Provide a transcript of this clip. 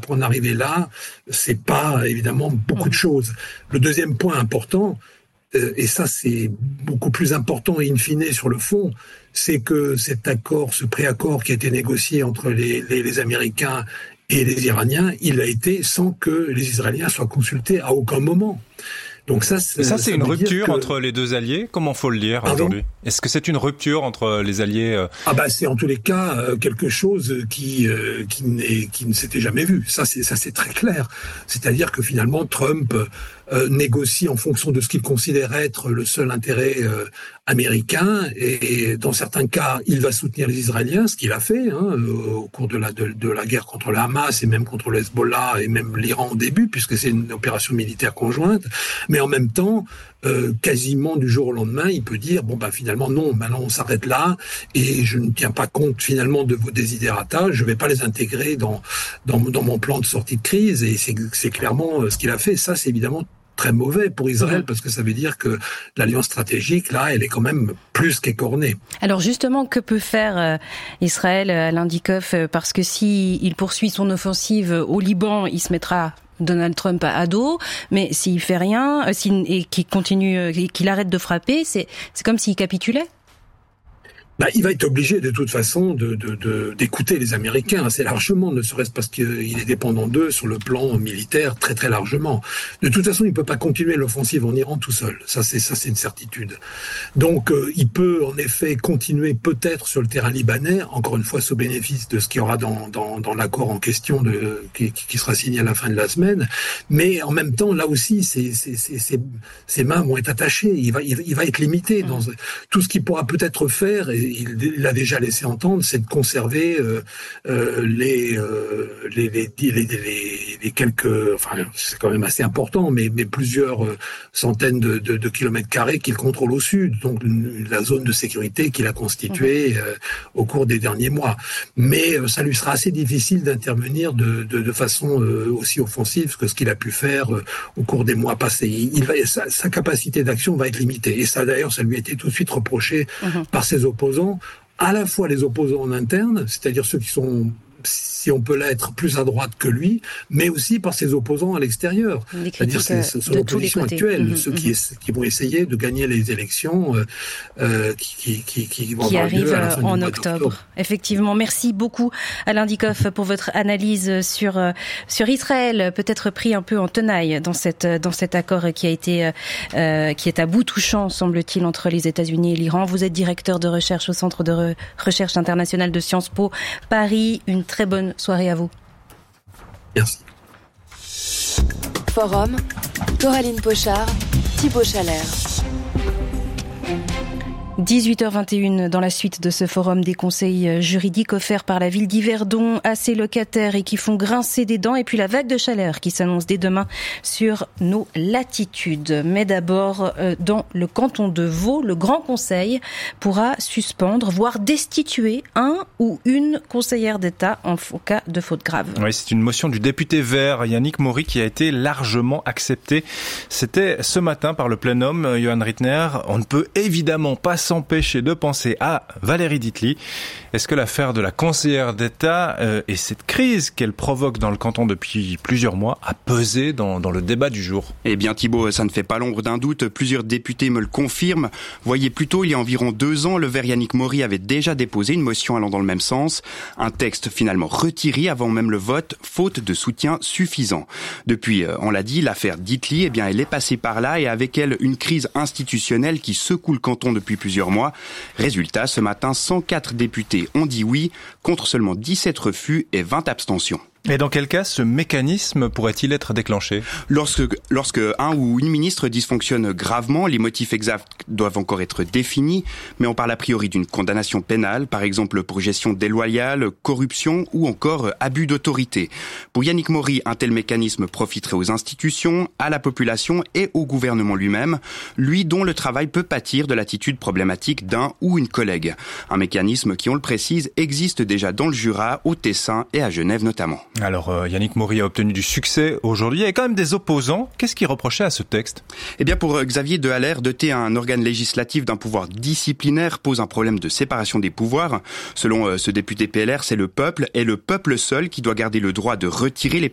pour en arriver là, c'est pas évidemment beaucoup de choses. Le deuxième point important, et ça c'est beaucoup plus important in fine sur le fond, c'est que cet accord, ce préaccord qui a été négocié entre les Américains et les Iraniens, il a été sans que les Israéliens soient consultés à aucun moment. Donc ça c'est une rupture entre les deux alliés. Comment faut le lire aujourd'hui ? Est-ce que c'est une rupture entre les alliés c'est en tous les cas quelque chose qui ne s'était jamais vu. Ça c'est très clair. C'est-à-dire que finalement Trump négocie en fonction de ce qu'il considère être le seul intérêt américain, et dans certains cas, il va soutenir les Israéliens, ce qu'il a fait au cours de la guerre contre le Hamas et même contre le Hezbollah et même l'Iran au début, puisque c'est une opération militaire conjointe. Mais en même temps, quasiment du jour au lendemain, il peut dire finalement non, maintenant on s'arrête là et je ne tiens pas compte finalement de vos desiderata, je vais pas les intégrer dans mon plan de sortie de crise, et c'est clairement ce qu'il a fait. Ça, c'est évidemment très mauvais pour Israël, parce que ça veut dire que l'alliance stratégique, là, elle est quand même plus qu'écornée. Alors justement, que peut faire Israël, Alain Dikoff, parce que s'il poursuit son offensive au Liban, il se mettra Donald Trump à dos, mais s'il fait rien, et qu'il continue, qu'il arrête de frapper, c'est comme s'il capitulait. Il va être obligé de toute façon d'écouter les Américains assez largement, ne serait-ce parce qu'il est dépendant d'eux sur le plan militaire très très largement. De toute façon, il peut pas continuer l'offensive en Iran tout seul. Ça c'est une certitude. Donc il peut en effet continuer peut-être sur le terrain libanais, encore une fois sous bénéfice de ce qu'il y aura dans l'accord en question qui sera signé à la fin de la semaine. Mais en même temps, là aussi, ses mains vont être attachées. Il va être limité dans tout ce qu'il pourra peut-être faire. Et il l'a déjà laissé entendre, c'est de conserver les quelques, c'est quand même assez important, mais plusieurs centaines de kilomètres carrés qu'il contrôle au sud, donc la zone de sécurité qu'il a constituée au cours des derniers mois. Mais ça lui sera assez difficile d'intervenir de façon aussi offensive que ce qu'il a pu faire au cours des mois passés. Sa capacité d'action va être limitée, et ça d'ailleurs, ça lui a été tout de suite reproché par ses opposants, à la fois les opposants en interne, c'est-à-dire ceux qui sont, si on peut l'être, plus à droite que lui, mais aussi par ses opposants à l'extérieur. C'est-à-dire son opposition actuelle, ceux qui vont essayer de gagner les élections qui vont avoir lieu à la fin en du mois octobre. Effectivement, merci beaucoup Alain Dikoff pour votre analyse sur Israël, peut-être pris un peu en tenaille dans cet accord qui est à bout touchant, semble-t-il, entre les États-Unis et l'Iran. Vous êtes directeur de recherche au Centre de recherche internationale de Sciences Po Paris. Une très bonne soirée à vous. Merci. Forum, Coraline Pochard, Thibaut Chalère. 18h21 dans la suite de ce forum, des conseils juridiques offerts par la ville d'Yverdon à ses locataires et qui font grincer des dents, et puis la vague de chaleur qui s'annonce dès demain sur nos latitudes. Mais d'abord, dans le canton de Vaud, le Grand Conseil pourra suspendre, voire destituer un ou une conseillère d'État en cas de faute grave. Oui, c'est une motion du député vert Yannick Maury qui a été largement acceptée. C'était ce matin par le plénum. Johan Rittner, on ne peut évidemment pas s'empêcher de penser à Valérie Ditli. Est-ce que l'affaire de la conseillère d'État et cette crise qu'elle provoque dans le canton depuis plusieurs mois a pesé dans le débat du jour ? Eh bien Thibaut, ça ne fait pas l'ombre d'un doute. Plusieurs députés me le confirment. Voyez, plus tôt, il y a environ 2 ans, le vert Yannick Maury avait déjà déposé une motion allant dans le même sens. Un texte finalement retiré avant même le vote, faute de soutien suffisant. Depuis, on l'a dit, l'affaire Ditli, elle est passée par là, et avec elle une crise institutionnelle qui secoue le canton depuis plusieurs mois. Résultat, ce matin, 104 députés ont dit oui, contre seulement 17 refus et 20 abstentions. Et dans quel cas ce mécanisme pourrait-il être déclenché ? Lorsque un ou une ministre dysfonctionne gravement, les motifs exacts doivent encore être définis, mais on parle a priori d'une condamnation pénale, par exemple pour gestion déloyale, corruption ou encore abus d'autorité. Pour Yannick Maury, un tel mécanisme profiterait aux institutions, à la population et au gouvernement lui-même, lui dont le travail peut pâtir de l'attitude problématique d'un ou une collègue. Un mécanisme qui, on le précise, existe déjà dans le Jura, au Tessin et à Genève notamment. Alors, Yannick Maury a obtenu du succès aujourd'hui. Il y a quand même des opposants. Qu'est-ce qui reprochait à ce texte ? Eh bien, pour Xavier Dehaller, doter un organe législatif d'un pouvoir disciplinaire pose un problème de séparation des pouvoirs. Selon ce député PLR, c'est le peuple, et le peuple seul qui doit garder le droit de retirer les